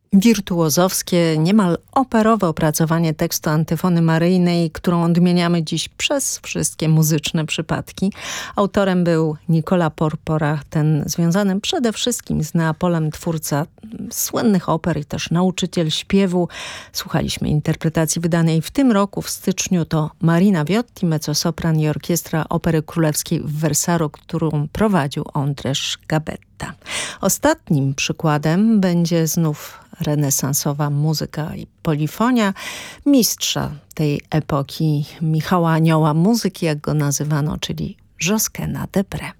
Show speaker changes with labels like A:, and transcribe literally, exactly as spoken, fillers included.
A: Wirtuozowskie, niemal operowe opracowanie tekstu Antyfony Maryjnej, którą odmieniamy dziś przez wszystkie muzyczne przypadki. Autorem był Nicola Porpora, ten związany przede wszystkim z Neapolem twórca słynnych oper i też nauczyciel śpiewu. Słuchaliśmy interpretacji wydanej w tym roku w styczniu. To Marina Viotti, mezzosopran i orkiestra Opery Królewskiej w Versaro, którą prowadził Ondřej Gabetta. Ostatnim przykładem będzie znów renesansowa muzyka i polifonia mistrza tej epoki, Michała Anioła muzyki, jak go nazywano, czyli Joskena Debré.